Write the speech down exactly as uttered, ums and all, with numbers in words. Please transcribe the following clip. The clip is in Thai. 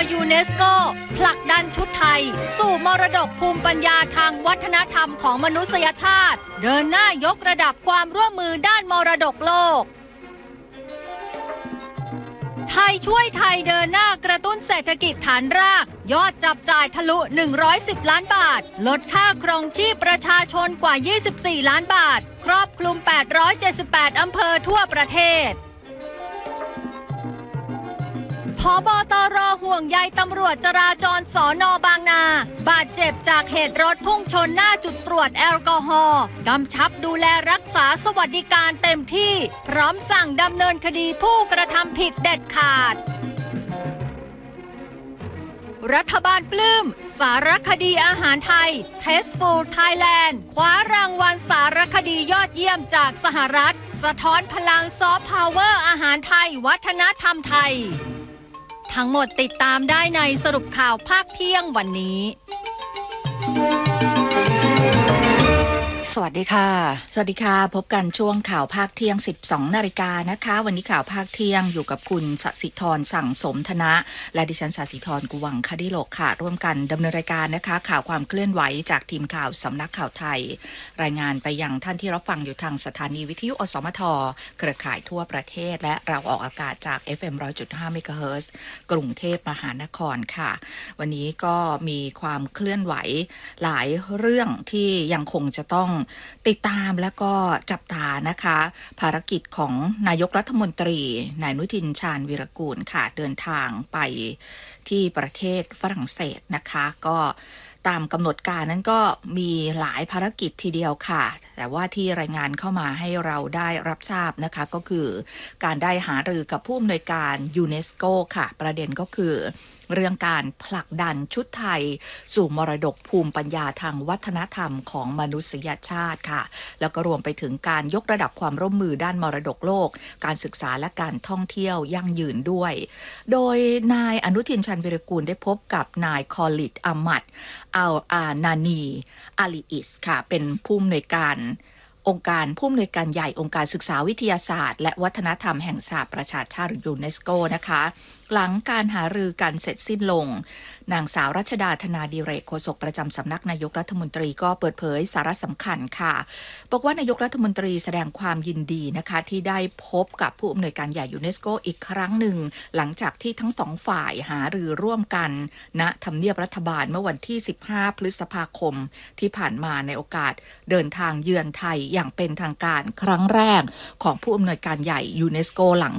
ยูเนสโกผลักดันชุดไทยสู่มรดกภูมิปัญญาทางวัฒนธรรมของมนุษยชาติเดินหน้ายกระดับความร่วมมือด้านมรดกโลกไทยช่วยไทยเดินหน้ากระตุ้นเศรษฐกิจฐานรากยอดจับจ่ายทะลุหนึ่งร้อยสิบล้านบาทลดค่าครองชีพประชาชนกว่ายี่สิบสี่ล้านบาทครอบคลุมแปดร้อยเจ็ดสิบแปดอำเภอทั่วประเทศผบตรห่วงใยตำรวจจราจรสน.บางนาบาดเจ็บจากเหตุรถพุ่งชนหน้าจุดตรวจแอลกอฮอล์กำชับดูแลรักษาสวัสดิการเต็มที่พร้อมสั่งดำเนินคดีผู้กระทำผิดเด็ดขาดรัฐบาลปลื้มสารคดีอาหารไทย Tasteful Thailand คว้ารางวัลสารคดียอดเยี่ยมจากสหรัฐสะท้อนพลังซอฟต์พาวเวอร์อาหารไทยวัฒนธรรมไทยทั้งหมดติดตามได้ในสรุปข่าวภาคเที่ยงวันนี้สวัสดีค่ะสวัสดีค่ะพบกันช่วงข่าวภาคเที่ยง สิบสองนาฬิกานะคะวันนี้ข่าวภาคเที่ยงอยู่กับคุณสศิธรสั่งสมธนะและดิฉันสศิธรกุวังคดิโลกค่ะร่วมกันดำเนินรายการนะคะข่าวความเคลื่อนไหวจากทีมข่าวสำนักข่าวไทยรายงานไปยังท่านที่รับฟังอยู่ทางสถานีวิทยุอสมทเครือข่ายทั่วประเทศและเราออกอากาศจาก เอฟ เอ็ม หนึ่งร้อยจุดห้า เมกะเฮิรตซ์กรุงเทพมหานครค่ะวันนี้ก็มีความเคลื่อนไหวหลายเรื่องที่ยังคงจะต้องติดตามแล้วก็จับตานะคะภารกิจของนายกรัฐมนตรีนายอนุทินชาญวีรกูลค่ะเดินทางไปที่ประเทศฝรั่งเศสนะคะก็ตามกำหนดการนั้นก็มีหลายภารกิจทีเดียวค่ะแต่ว่าที่รายงานเข้ามาให้เราได้รับทราบนะคะก็คือการได้หารือกับผู้อำนวยการยูเนสโกค่ะประเด็นก็คือเรื่องการผลักดันชุดไทยสู่มรดกภูมิปัญญาทางวัฒนธรรมของมนุษยชาติค่ะแล้วก็รวมไปถึงการยกระดับความร่วมมือด้านมรดกโลกการศึกษาและการท่องเที่ยวยั่งยืนด้วยโดยนายอนุทินชาญวีรกูลได้พบกับนายคอลิดอามัดอัลอานานีอาลีอิสค่ะเป็นผู้อำนวยการองค์การผู้อำนวยการใหญ่องค์การศึกษาวิทยาศาสตร์และวัฒนธรรมแห่งสหประชาชาติหรือยูเนสโกนะคะหลังการหารือกันเสร็จสิ้นลงนางสาวรัชดาธนาดิเรกโฆษกประจำสำนักนายกรัฐมนตรีก็เปิดเผยสาระสำคัญค่ะบอกว่านายกรัฐมนตรีแสดงความยินดีนะคะที่ได้พบกับผู้อำนวยการใหญ่ยูเนสโกอีกครั้งหนึ่งหลังจากที่ทั้งสองฝ่ายหารือร่วมกันณทำเนียบรัฐบาลเมื่อวันที่สิบห้าพฤษภาคมที่ผ่านมาในโอกาสเดินทางเยือนไทยอย่างเป็นทางการครั้งแรกของผู้อำนวยการใหญ่ยูเนสโกหลัง